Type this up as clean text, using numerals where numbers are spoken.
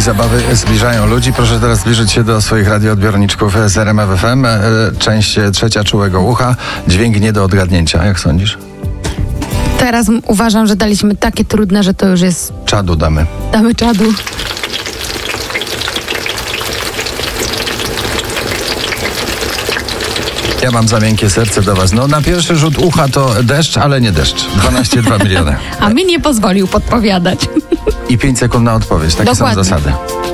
zabawy zbliżają ludzi. Proszę teraz zbliżyć się do swoich radioodbiorniczków z RMF FM. Część trzecia czułego ucha. Dźwięk nie do odgadnięcia. Jak sądzisz? Teraz uważam, że daliśmy takie trudne, że to już jest... Czadu damy. Damy czadu. Ja mam za miękkie serce do was. No na pierwszy rzut ucha to deszcz, ale nie deszcz. 12,2 miliony. A mi nie pozwolił podpowiadać. I 5 sekund na odpowiedź. Takie Dokładnie. są zasady.